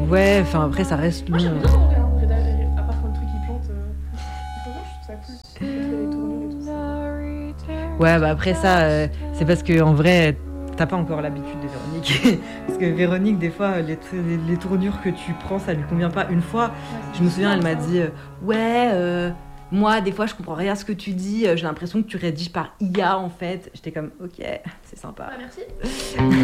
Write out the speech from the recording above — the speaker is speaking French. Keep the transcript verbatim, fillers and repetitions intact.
Ouais, enfin après ça reste Moi long. j'aime bien en vrai, hein, Reda, à part quand le truc il plante. Euh... Franchement, je trouve ça cool. Quand il fait les tournures et tout ça. Ouais, bah après ça, euh, c'est parce que en vrai, t'as pas encore l'habitude de Véronique. Parce que Véronique, des fois, les, les, les tournures que tu prends, ça lui convient pas. Une fois, je me souviens, elle m'a dit euh, ouais, euh, moi, des fois, je comprends rien à ce que tu dis. J'ai l'impression que tu rédiges par I A en fait. J'étais comme ok, c'est sympa. Ah, merci.